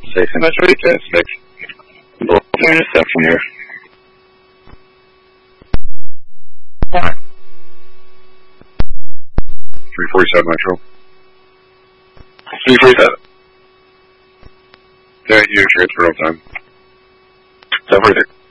6. Metro 8 to 6. Both point a step from here. 347 Metro. 347. Yeah, you transfer real time. 746.